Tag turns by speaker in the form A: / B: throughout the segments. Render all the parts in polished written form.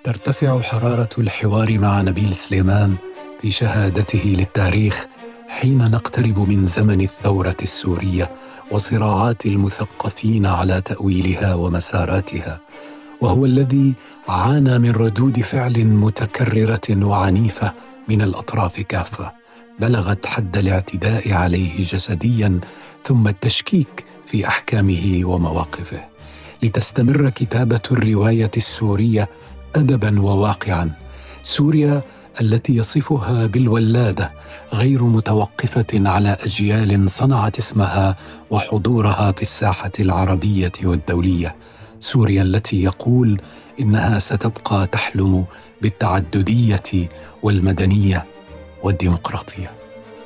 A: ترتفع حرارة الحوار مع نبيل سليمان في شهادته للتاريخ حين نقترب من زمن الثورة السورية وصراعات المثقفين على تأويلها ومساراتها، وهو الذي عانى من ردود فعل متكررة وعنيفة من الأطراف كافة بلغت حد الاعتداء عليه جسدياً ثم التشكيك في أحكامه ومواقفه. لتستمر كتابة الرواية السورية أدباً وواقعاً، سوريا التي يصفها بالولادة غير متوقفة على أجيال صنعت اسمها وحضورها في الساحة العربية والدولية، سوريا التي يقول إنها ستبقى تحلم بالتعددية والمدنية والديمقراطية.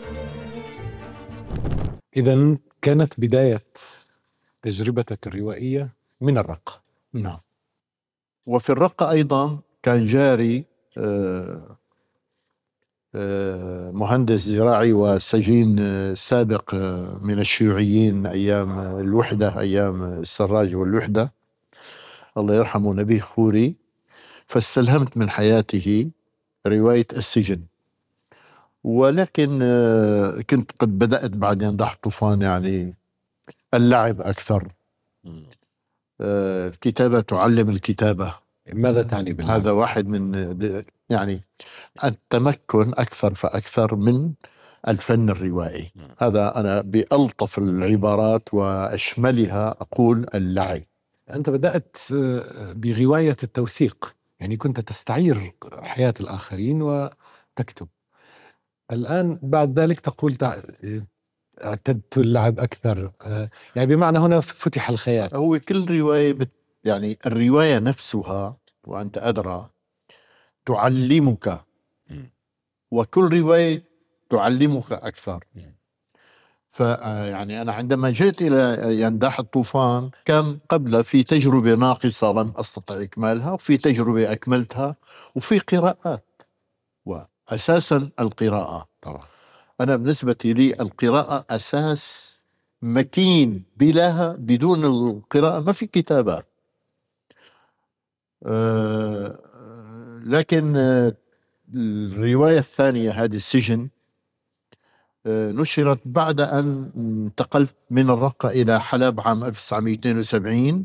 A: إذن كانت بداية تجربتك الروائية من الرقة.
B: نعم، وفي الرقة أيضا كان جاري مهندس زراعي وسجين سابق من الشيوعيين أيام الوحدة، أيام السراج والوحدة، الله يرحمه، نبيه خوري. فاستلهمت من حياته رواية السجن، ولكن كنت قد بدأت بعد ينضح طوفان يعني اللعب أكثر. الكتابة تعلم الكتابة.
A: ماذا تعني باللعب؟
B: هذا واحد من يعني التمكن أكثر فأكثر من الفن الروائي. هذا أنا بألطف العبارات وأشملها أقول اللعب.
A: أنت بدأت برواية التوثيق، يعني كنت تستعير حياة الآخرين وتكتب. الآن بعد ذلك تقول اعتدت اللعب أكثر، يعني بمعنى هنا فتح الخيال.
B: هو كل رواية يعني الرواية نفسها وأنت أدرى تعلمك، وكل رواية تعلمك أكثر. فيعني أنا عندما جئت إلى ينداح الطوفان كان قبل في تجربة ناقصة لم أستطع إكمالها، وفي تجربة أكملتها، وفي قراءات، وأساسا القراءة.
A: طبعا
B: أنا بالنسبة لي القراءة أساس مكين، بلاها بدون القراءة ما في كتابة. لكن الرواية الثانية هذه السجن نشرت بعد أن انتقلت من الرقة إلى حلب عام 1972.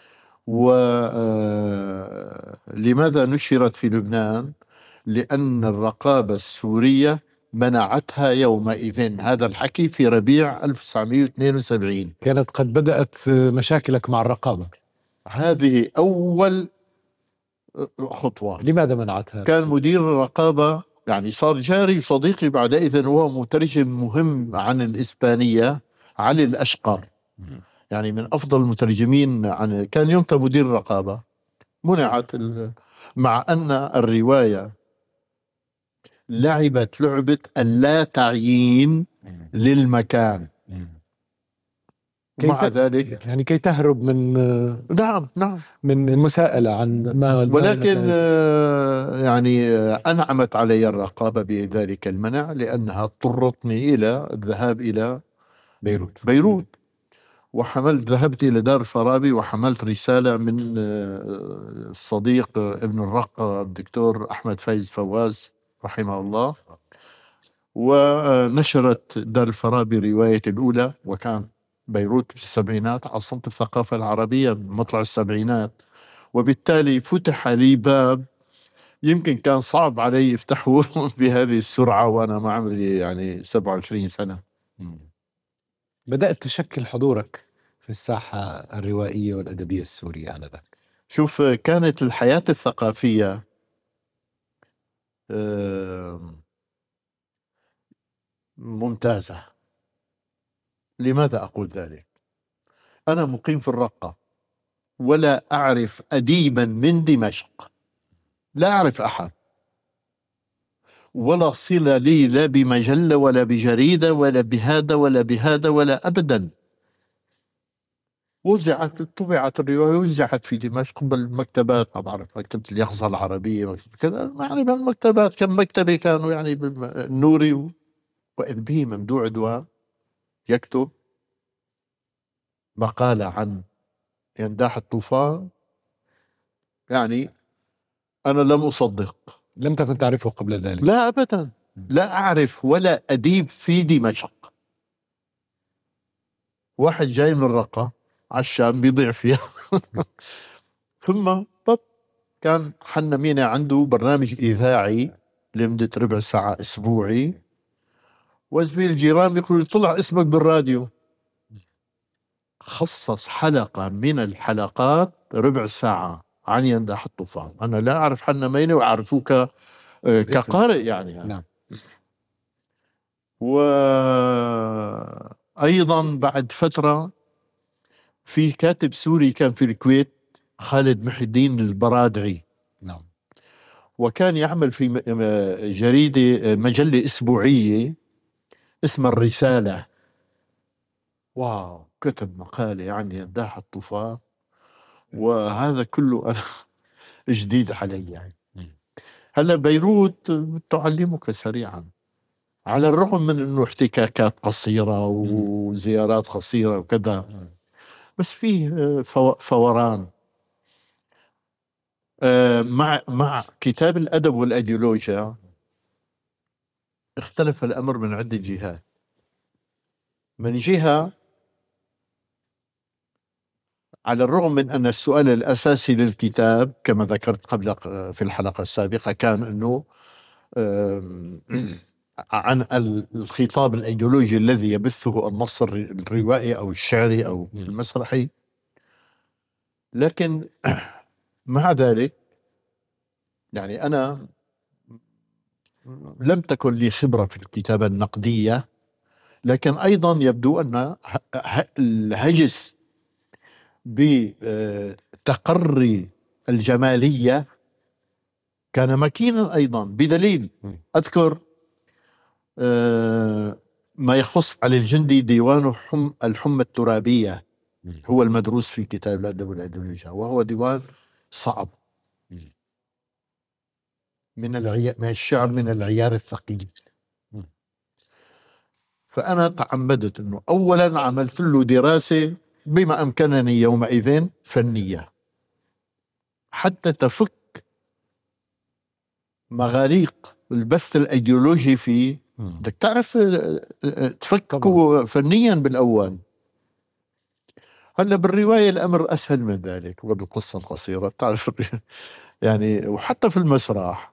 B: ولماذا نشرت في لبنان؟ لأن الرقابة السورية منعتها يومئذ. هذا الحكي في ربيع 1972.
A: كانت قد بدأت مشاكلك مع الرقابة.
B: هذه أول خطوة.
A: لماذا منعتها؟
B: كان مدير الرقابة يعني صار جاري صديقي بعد إذن، هو مترجم مهم عن الإسبانية، علي الأشقر، يعني من أفضل المترجمين كان يومتها مدير الرقابة. منعت مع أن الرواية لعبت لعبة اللا تعيين للمكان. مع ذلك
A: يعني كي تهرب من
B: نعم
A: من المساءلة عن ما،
B: ولكن يعني أنعمت علي الرقابة بذلك المنع، لأنها اضطرتني إلى الذهاب إلى بيروت. ذهبت إلى دار الفارابي وحملت رسالة من الصديق ابن الرقة الدكتور أحمد فايز فواز رحمه الله، ونشرت دار الفارابي رواية الأولى. وكان بيروت في السبعينات عاصمة الثقافة العربية بمطلع السبعينات، وبالتالي فتح لي باب يمكن كان صعب علي يفتحه بهذه السرعة وأنا ما عمري يعني 27 سنة.
A: بدأت تشكل حضورك في الساحة الروائية والأدبية السورية آنذاك.
B: شوف، كانت الحياة الثقافية ممتازة. لماذا أقول ذلك؟ أنا مقيم في الرقة ولا أعرف أديبا من دمشق، لا أعرف أحد، ولا صلة لي لا بمجلة ولا بجريدة ولا بهذا ولا بهذا ولا أبدا. طبعت الرواية وزعت في دمشق بالمكتبات، ما بعرف، مكتبة اليقظة العربية كذا، يعني بالمكتبات كم مكتبة كانوا يعني بالنوري. وإذ به ممدوح عدوان يكتب مقالة عن ينداح الطوفان، يعني أنا لم أصدق.
A: لم تكن تعرفه قبل ذلك؟
B: لا أبدا، لا أعرف ولا أديب في دمشق. واحد جاي من الرقة على الشام بيضيع فيها. ثم كان حنا مينا عنده برنامج إذاعي لمدة ربع ساعة أسبوعي، وزميل الجيران بيقول طلع اسمك بالراديو. خصص حلقة من الحلقات ربع ساعة عن ينداح الطوفان. أنا لا أعرف حنا مينا وأعرفه كقارئ يعني.
A: نعم.
B: وأيضا بعد فترة في كاتب سوري كان في الكويت، خالد محي الدين البرادعي.
A: نعم.
B: وكان يعمل في جريدة مجلة أسبوعية اسمها الرسالة. واو، كتب مقالة عن ينداح الطوفان، وهذا كله أنا جديد علي يعني. هلا بيروت تعلمك سريعا، على الرغم من انه احتكاكات قصيرة وزيارات قصيرة وكذا، بس فيه فوران. مع كتاب الأدب والأيديولوجيا اختلف الأمر من عدة جهات. من جهة، على الرغم من أن السؤال الأساسي للكتاب كما ذكرت قبل في الحلقة السابقة كان أنه عن الخطاب الأيديولوجي الذي يبثه النص الروائي أو الشعري أو المسرحي، لكن مع ذلك يعني أنا لم تكن لي خبرة في الكتابة النقدية، لكن أيضا يبدو أن الهجس بتقري الجمالية كان مكينا أيضا، بدليل أذكر ما يخص علي الجندي ديوان الحمى الترابية، هو المدروس في كتاب الأدب والأيديولوجيا، وهو ديوان صعب من الشعر من العيار الثقيل. فأنا تعمدت أنه أولا عملت له دراسة بما أمكنني يومئذ فنية، حتى تفك مغاليق البث الأيديولوجي فيه. بدك تعرف تفكه فنيا بالأول. هلا بالرواية الأمر أسهل من ذلك، وبالقصة القصيرة تعرف يعني، وحتى في المسرح.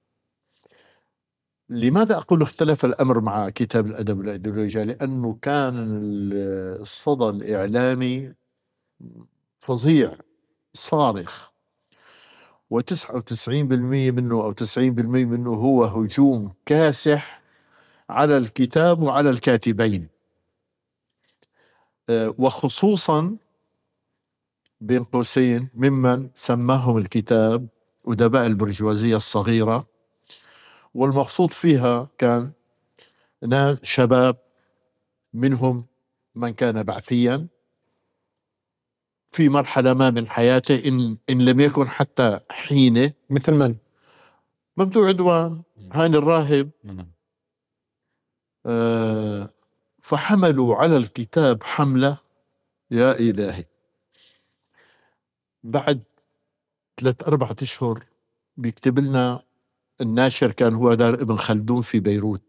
B: لماذا أقول اختلف الأمر مع كتاب الأدب والأيديولوجيا؟ لأنه كان الصدى الإعلامي فظيع صارخ، و99% منه أو 90% منه هو هجوم كاسح على الكتاب وعلى الكاتبين، وخصوصا بين قوسين ممن سماهم الكتاب أدباء البرجوازية الصغيرة. والمقصود فيها كان ناس شباب، منهم من كان بعثيا في مرحلة ما من حياته، إن لم يكن حتى حينه.
A: مثل من؟
B: ممدوح عدوان، هاني الراهب. فحملوا على الكتاب حملة يا إلهي. بعد 3-4 أشهر بيكتب لنا الناشر، كان هو دار ابن خلدون في بيروت،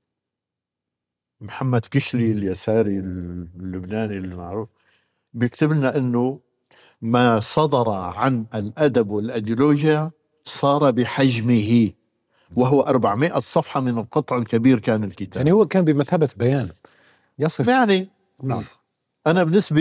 B: محمد كشري اليساري اللبناني المعروف، بيكتب لنا انه ما صدر عن الأدب والأيديولوجيا صار بحجمه، وهو 400 صفحة من القطع الكبير كان الكتاب.
A: يعني هو كان بمثابة بيان يصف
B: يعني.
A: نعم.
B: أنا بالنسبة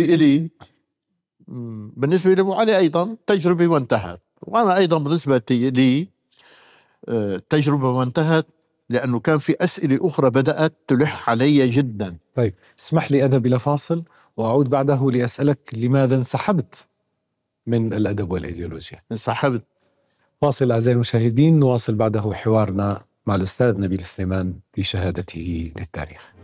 B: لي أبو علي أيضا تجربة وانتهت، وأنا أيضا بالنسبة لي تجربة وانتهت، لأنه كان في أسئلة أخرى بدأت تلح علي جدا.
A: طيب اسمح لي أذهب إلى فاصل وأعود بعده لأسألك لماذا انسحبت من الأدب والأيديولوجيا؟
B: انسحبت.
A: فاصل أعزائي المشاهدين، نواصل بعده حوارنا مع الأستاذ نبيل سليمان في شهادته للتاريخ.